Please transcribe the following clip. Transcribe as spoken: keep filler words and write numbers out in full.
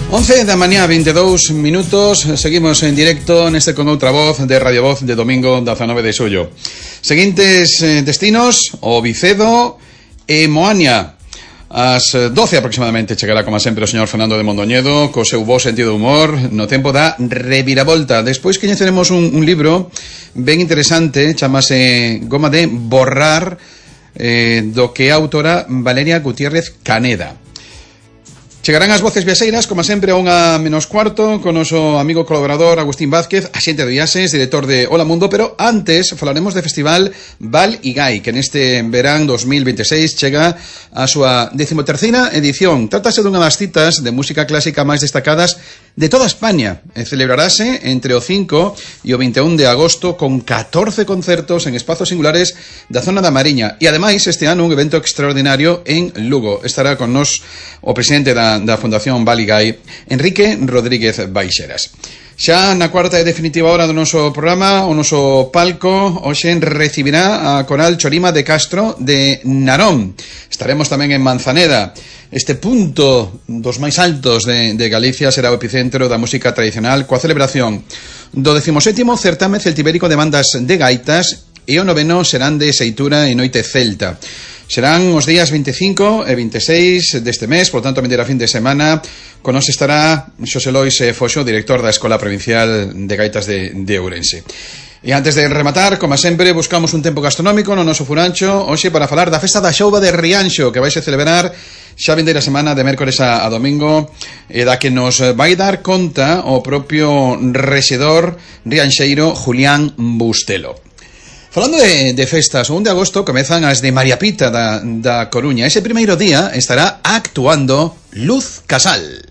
once da mañá, vinte e dous minutos. Seguimos en directo neste con outra voz de Radio Voz de domingo dezanove de xullo. Seguintes eh, destinos: o Vicedo e Moaña. Ás doce aproximadamente chegará, como sempre, o señor Fernando de Mondoñedo co seu bo sentido de humor no tempo da reviravolta. Despois coñeceremos un, un libro ben interesante, chamase Goma de borrar, eh, do que é a autora Valeria Gutiérrez Caneda. Chegarán as voces viaxeiras, como sempre, a unha menos cuarto, con o noso amigo colaborador Agustín Vázquez, axente de viaxes, director de Hola Mundo, pero antes falaremos do Festival Val Igai, que neste verán dos mil veintiséis chega a súa decimoterceira edición. Trátase dunha das citas de música clásica máis destacadas de toda España. E celebrarase entre o cinco e o vinte e un de agosto con catorce concertos en espazos singulares da zona da Mariña. E ademais, este ano, un evento extraordinario en Lugo. Estará con nos o presidente da da Fundación Val Igai, Enrique Rodríguez Baixeras. Xa na cuarta e definitiva hora do noso programa, o noso palco hoxe recibirá a Coral Chorima de Castro de Narón. Estaremos tamén en Manzaneda. Este punto dos máis altos de, de Galicia será o epicentro da música tradicional, coa celebración do decimosétimo certame celtibérico de bandas de gaitas, e o noveno serán de Seitura e Noite Celta. Serán os días vinte e cinco e vinte e seis deste mes, por tanto, a vindeira fin de semana. Con nos estará Xosé Lois Foxo, director da Escola Provincial de Gaitas de, de Ourense. E antes de rematar, como sempre, buscamos un tempo gastronómico no noso furancho, hoxe para falar da festa da Xouba de Rianxo, que vai se celebrar xa vindeira semana de mércores a, a domingo, e da que nos vai dar conta o propio rexedor rianxeiro Julián Bustelo. Falando de, de festas, o un de agosto comezan as de María Pita da, da Coruña. Ese primeiro día estará actuando Luz Casal.